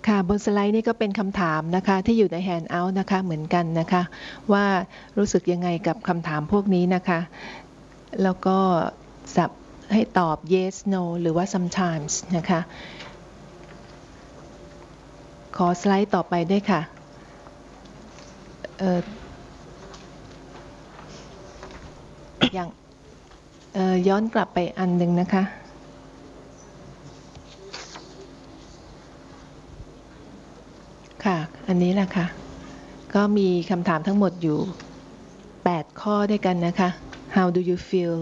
ค่ะบนสไลด์นี่ก็เป็นคำถามนะคะที่อยู่ใน handout นะคะเหมือนกันนะคะว่ารู้สึกยังไงกับคำถามพวกนี้นะคะแล้วก็สับให้ตอบ yes no หรือว่า sometimes นะคะขอสไลด์ต่อไปด้วยค่ะอย่างย้อนกลับไปอันหนึ่งนะคะค่ะอันนี้แหละค่ะก็มีคำถามทั้งหมดอยู่8ข้อด้วยกันนะคะ How do you feel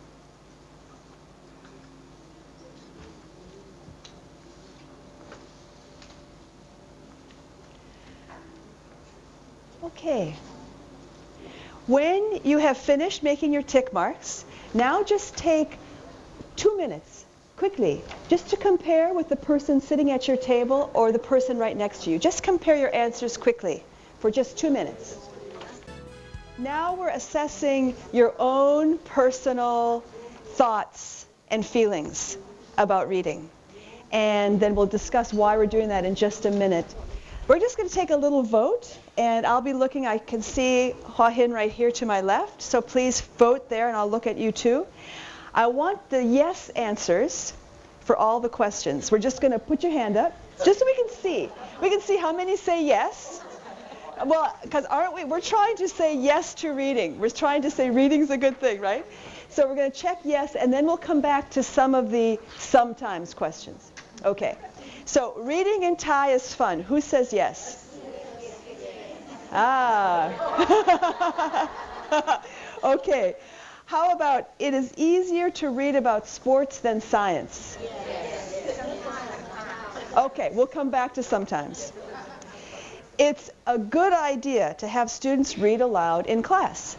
Okay. When you have finished making your tick marks, now just take 2 minutes, quickly, just to compare with the person sitting at your table or the person right next to you. Just compare your answers quickly for just 2 minutes. Now we're assessing your own personal thoughts and feelings about reading. And then we'll discuss why we're doing that in just a minute. We're just going to take a little vote, and I'll be looking. I can see Hua Hin right here to my left, so please vote there, and I'll look at you too. I want the yes answers for all the questions. We're just going to put your hand up, just so we can see. We can see how many say yes. Well, because aren't we? We're trying to say yes to reading. We're trying to say reading's a good thing, right? So we're going to check yes, and then we'll come back to some of the sometimes questions. Okay. So reading in Thai is fun. Who says yes? Ah. Okay. How about it is easier to read about sports than science? Okay, we'll come back to sometimes. It's a good idea to have students read aloud in class.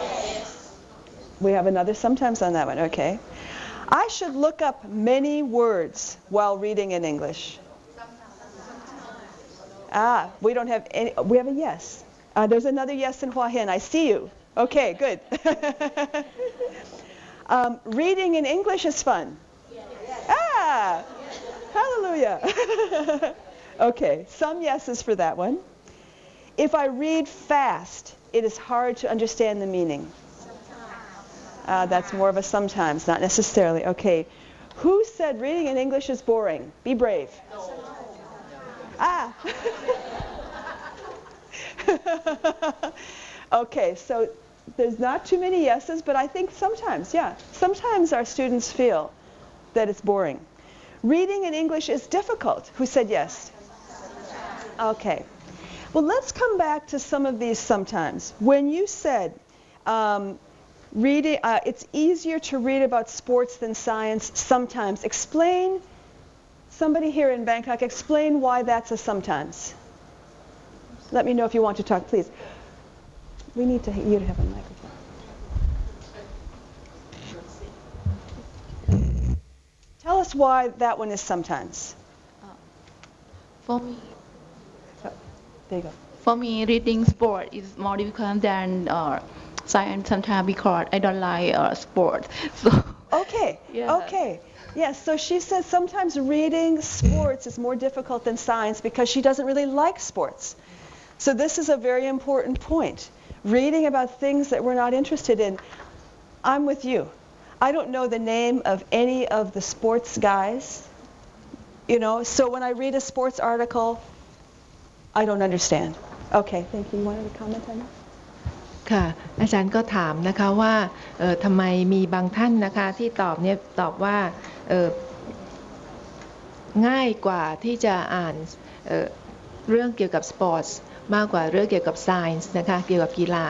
We have another sometimes on that one. Okay. I should look up many words while reading in English. Ah, we don't have any. We have a yes. There's another yes in Hua Hin. I see you. Okay, good. Reading in English is fun. Ah, hallelujah. Okay, some yeses for that one. If I read fast, it is hard to understand the meaning. That's more of a sometimes, not necessarily. Okay. Who said reading in English is boring? Be brave. Ah. Okay, so there's not too many yeses, but I think sometimes, yeah. Sometimes our students feel that it's boring. Reading in English is difficult. Who said yes? Okay. Well, let's come back to some of these sometimes. When you said reading, it's easier to read about sports than science sometimes. Explain, somebody here in Bangkok, explain why that's a sometimes. Let me know if you want to talk, please. We need you to have a microphone. Tell us why that one is sometimes. For me, there you go. For me, reading sport is more difficult than science sometimes because I don't like sport. So okay. Yeah. Okay. Yes. So she says sometimes reading sports is more difficult than science because she doesn't really like sports. So this is a very important point. Reading about things that we're not interested in. I'm with you. I don't know the name of any of the sports guys. You know, so when I read a sports article, I don't understand. Okay, thank you. You wanted to comment on that? ค่ะอาจารย์ก็ถามนะคะว่าทำไมมีบางท่านนะคะที่ตอบว่าง่ายกว่าที่จะอ่านเรื่องเกี่ยวกับสปอร์ตมากกว่าเรื่องเกี่ยวกับไซน์นะคะเกี่ยวกับกีฬา